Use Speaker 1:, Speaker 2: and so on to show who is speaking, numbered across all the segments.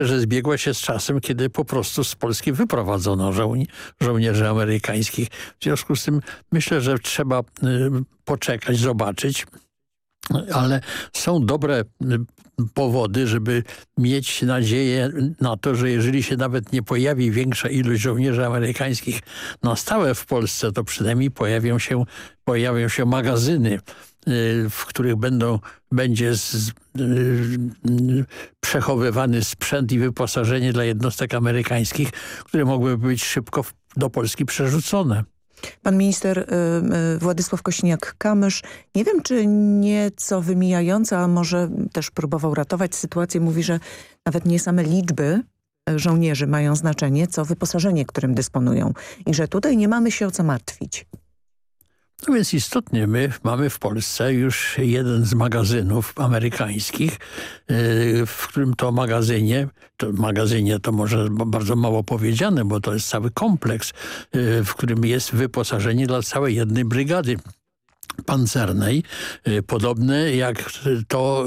Speaker 1: że zbiegła się z czasem, kiedy po prostu z Polski wyprowadzono żołnierzy amerykańskich. W związku z tym myślę, że trzeba poczekać, zobaczyć, ale są dobre powody, żeby mieć nadzieję na to, że jeżeli się nawet nie pojawi większa ilość żołnierzy amerykańskich na stałe w Polsce, to przynajmniej pojawią się magazyny, w których będzie przechowywany sprzęt i wyposażenie dla jednostek amerykańskich, które mogłyby być szybko do Polski przerzucone.
Speaker 2: Pan minister Władysław Kosiniak-Kamysz, nie wiem czy nieco wymijająco, a może też próbował ratować sytuację, mówi, że nawet nie same liczby żołnierzy mają znaczenie, co wyposażenie, którym dysponują i że tutaj nie mamy się o co martwić.
Speaker 1: No więc istotnie my mamy w Polsce już jeden z magazynów amerykańskich, w którym to magazynie to może bardzo mało powiedziane, bo to jest cały kompleks, w którym jest wyposażenie dla całej jednej brygady pancernej, podobne jak to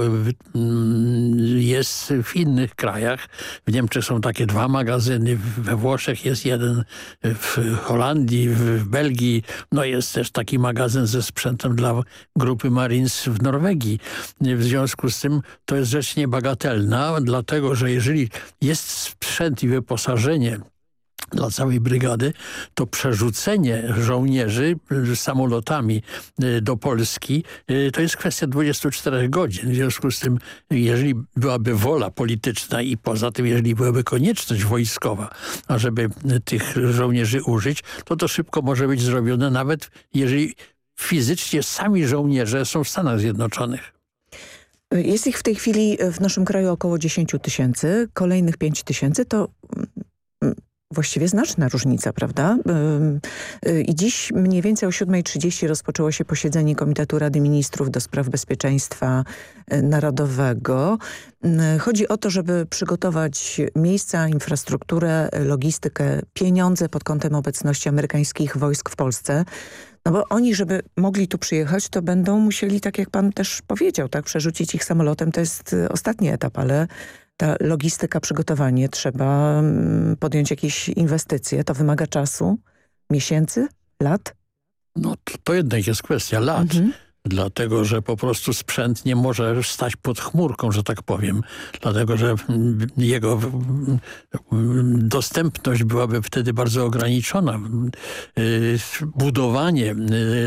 Speaker 1: jest w innych krajach. W Niemczech są takie 2 magazyny, we Włoszech jest jeden, w Holandii, w Belgii. No jest też taki magazyn ze sprzętem dla grupy Marines w Norwegii. W związku z tym to jest rzecz niebagatelna, dlatego że jeżeli jest sprzęt i wyposażenie dla całej brygady, to przerzucenie żołnierzy samolotami do Polski to jest kwestia 24 godzin. W związku z tym, jeżeli byłaby wola polityczna i poza tym, jeżeli byłaby konieczność wojskowa, ażeby tych żołnierzy użyć, to szybko może być zrobione, nawet jeżeli fizycznie sami żołnierze są w Stanach Zjednoczonych.
Speaker 2: Jest ich w tej chwili w naszym kraju około 10 000, kolejnych 5 000 to właściwie znaczna różnica, prawda? I dziś mniej więcej o 7:30 rozpoczęło się posiedzenie Komitetu Rady Ministrów do spraw bezpieczeństwa narodowego. Chodzi o to, żeby przygotować miejsca, infrastrukturę, logistykę, pieniądze pod kątem obecności amerykańskich wojsk w Polsce. No bo oni, żeby mogli tu przyjechać, to będą musieli, tak jak pan też powiedział, tak, przerzucić ich samolotem. To jest ostatni etap, ale ta logistyka, przygotowanie, trzeba podjąć jakieś inwestycje. To wymaga czasu, miesięcy, lat?
Speaker 1: No to jednak jest kwestia lat. Dlatego, że po prostu sprzęt nie może stać pod chmurką, że tak powiem. Dlatego, że jego dostępność byłaby wtedy bardzo ograniczona. Budowanie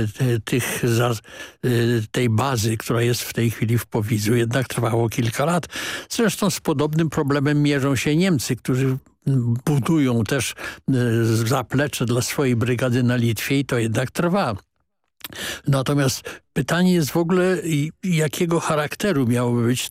Speaker 1: tej bazy, która jest w tej chwili w Powidzu, jednak trwało kilka lat. Zresztą z podobnym problemem mierzą się Niemcy, którzy budują też zaplecze dla swojej brygady na Litwie i to jednak trwa. Natomiast pytanie jest w ogóle, jakiego charakteru miałoby być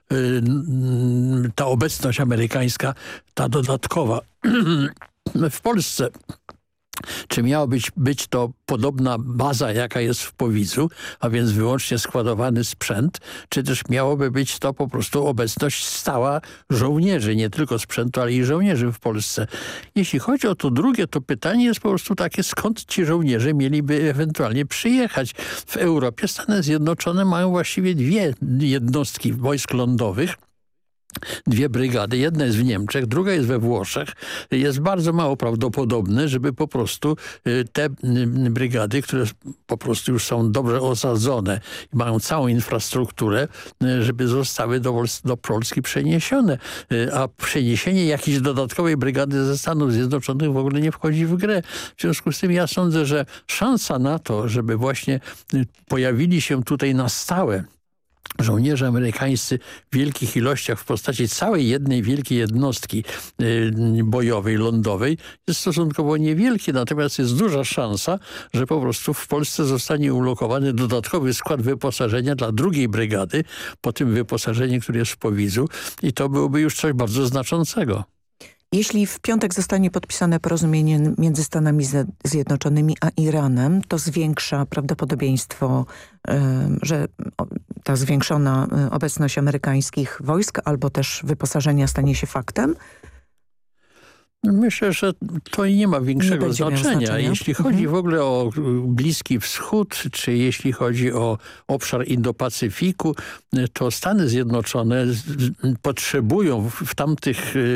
Speaker 1: ta obecność amerykańska, ta dodatkowa w Polsce. Czy miała być to podobna baza, jaka jest w Powidzu, a więc wyłącznie składowany sprzęt, czy też miałoby być to po prostu obecność stała żołnierzy, nie tylko sprzętu, ale i żołnierzy w Polsce. Jeśli chodzi o to drugie, to pytanie jest po prostu takie, skąd ci żołnierze mieliby ewentualnie przyjechać. W Europie Stany Zjednoczone mają właściwie 2 jednostki wojsk lądowych, 2 brygady. Jedna jest w Niemczech, druga jest we Włoszech. Jest bardzo mało prawdopodobne, żeby po prostu te brygady, które po prostu już są dobrze osadzone i mają całą infrastrukturę, żeby zostały do Polski przeniesione. A przeniesienie jakiejś dodatkowej brygady ze Stanów Zjednoczonych w ogóle nie wchodzi w grę. W związku z tym ja sądzę, że szansa na to, żeby właśnie pojawili się tutaj na stałe żołnierze amerykańscy w wielkich ilościach w postaci całej jednej wielkiej jednostki bojowej, lądowej jest stosunkowo niewielkie, natomiast jest duża szansa, że po prostu w Polsce zostanie ulokowany dodatkowy skład wyposażenia dla 2. brygady po tym wyposażeniu, które jest w Powidzu i to byłoby już coś bardzo znaczącego.
Speaker 2: Jeśli w piątek zostanie podpisane porozumienie między Stanami Zjednoczonymi a Iranem, to zwiększa prawdopodobieństwo, że ta zwiększona obecność amerykańskich wojsk albo też wyposażenia stanie się faktem?
Speaker 1: Myślę, że to nie ma większego znaczenia. Jeśli chodzi w ogóle o Bliski Wschód, czy jeśli chodzi o obszar Indo-Pacyfiku, to Stany Zjednoczone potrzebują w tamtych